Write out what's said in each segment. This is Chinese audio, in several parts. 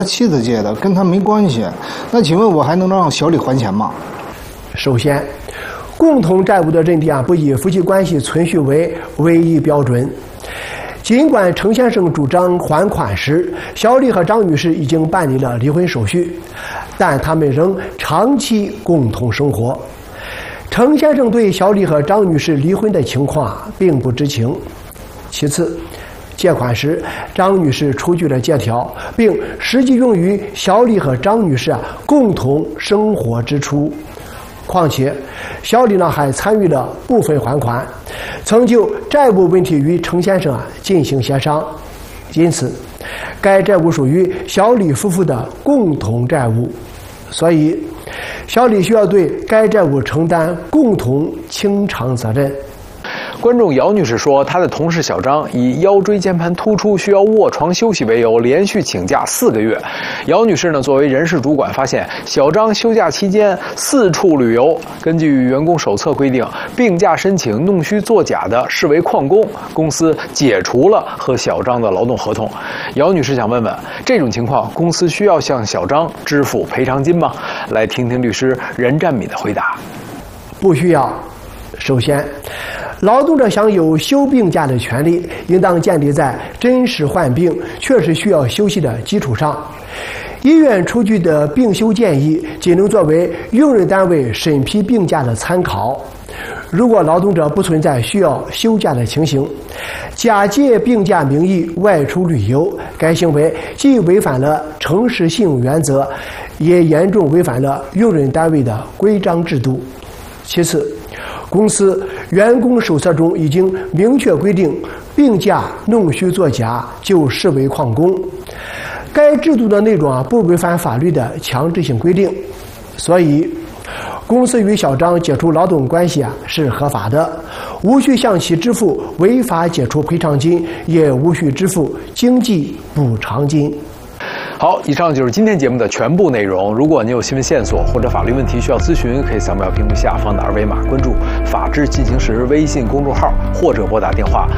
妻子借的，跟他没关系。那请问我还能让小李还钱吗？ 首先，共同债务的认定不以夫妻关系存续为唯一标准。尽管程先生主张还款时，小李和张女士已经办理了离婚手续，但他们仍长期共同生活。程先生对小李和张女士离婚的情况并不知情。其次，借款时张女士出具了借条，并实际用于小李和张女士共同生活支出。况且，小李还参与了部分还款，曾就债务问题与程先生进行协商，因此，该债务属于小李夫妇的共同债务，所以，小李需要对该债务承担共同清偿责任。 观众姚女士说，她的同事小张以腰椎间盘突出需要卧床休息为由，连续请假4个月。姚女士呢，作为人事主管，发现小张休假期间四处旅游。根据员工手册规定，病假申请弄虚作假的视为旷工，公司解除了和小张的劳动合同。姚女士想问问，这种情况公司需要向小张支付赔偿金吗？来听听律师任占敏的回答。 不需要。首先，劳动者享有休病假的权利，应当建立在真实患病、确实需要休息的基础上。医院出具的病休建议仅能作为用人单位审批病假的参考。如果劳动者不存在需要休假的情形，假借病假名义外出旅游，该行为既违反了诚实信用原则，也严重违反了用人单位的规章制度。其次，公司员工手册中已经明确规定，病假弄虚作假就视为旷工。该制度的内容不违反法律的强制性规定，所以公司与小张解除劳动关系是合法的，无需向其支付违法解除赔偿金，也无需支付经济补偿金。 好，以上就是今天节目的全部内容。如果您有新闻线索或者法律问题需要咨询，可以扫描屏幕下方的2维码，关注“法治进行时”微信公众号，或者拨打电话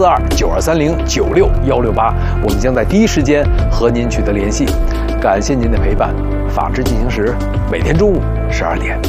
68429230961168，我们将在第一时间和您取得联系。感谢您的陪伴，法治进行时每天中午12点。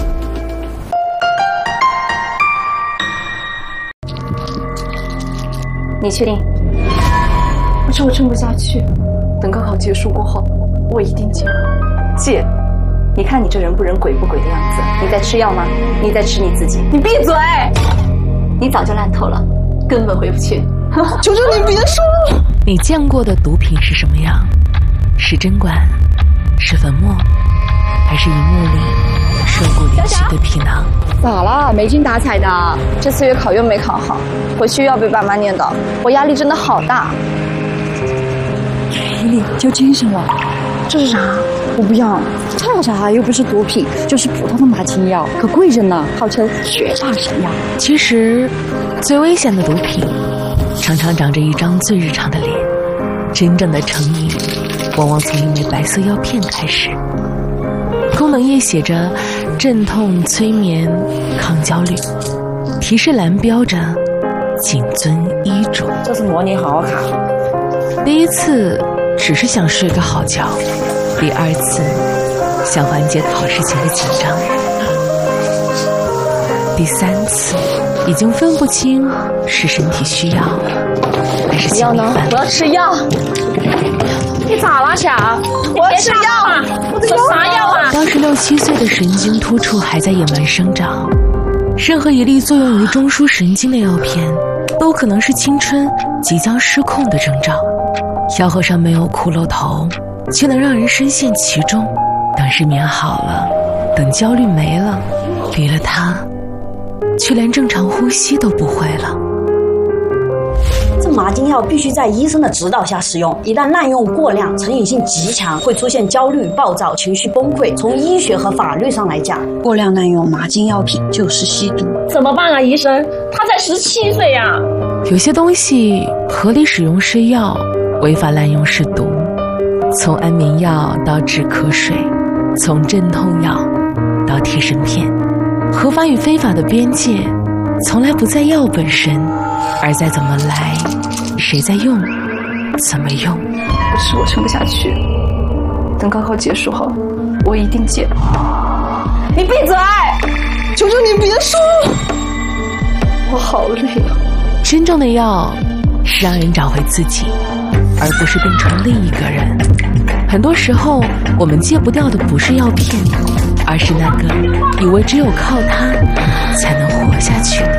你确定？ 我说我撑不下去。等高考结束过后，我一定戒。 戒？你看你这人不人鬼不鬼的样子，你在吃药吗？你在吃你自己。 你闭嘴！ 你早就烂透了，根本回不去。 求求你别说！ 你见过的毒品是什么样？是针管，是粉末，还是荧幕里受过离奇的皮囊？ 咋了？没精打采的。这次月考又没考好，回去又要被爸妈念叨，我压力真的好大。 丽丽，交精神了。 这是啥？ 我不要，这有啥？又不是毒品，就是普通的麻筋药，可贵着呢，号称血炸神药。 其实，最危险的毒品，常常长着一张最日常的脸。真正的成瘾，往往从一枚白色药片开始。功能页写着镇痛、催眠、抗焦虑，提示栏标着谨遵医嘱。 这次模拟好好考。 第一次只是想睡个好觉，第二次想缓解考试前的紧张，第三次已经分不清是身体需要还是心理烦。 我要吃药。你咋了，小？我要吃药。我的啥药啊？ 当时6、7岁的神经突触还在野蛮生长，任何一粒作用于中枢神经的药片，都可能是青春即将失控的征兆。药盒上没有骷髅头，却能让人深陷其中。等失眠好了，等焦虑没了，离了它，却连正常呼吸都不会了。 这麻筋药必须在医生的指导下使用，一旦滥用过量，成瘾性极强，会出现焦虑、暴躁、情绪崩溃。从医学和法律上来讲， 过量滥用麻筋药品就是吸毒。 怎么办啊，医生？他才17岁呀。 有些东西合理使用是药，违法滥用是毒。从安眠药到止咳水，从镇痛药到贴身片，合法与非法的边界从来不在药本身，而在怎么来，谁在用，怎么用。 我撑不下去。 等高考结束后，我一定戒。你闭嘴！求求你别说，我好累啊。 真正的药是让人找回自己，而不是变成另一个人。很多时候，我们戒不掉的不是药片，而是那个以为只有靠它才能活下去的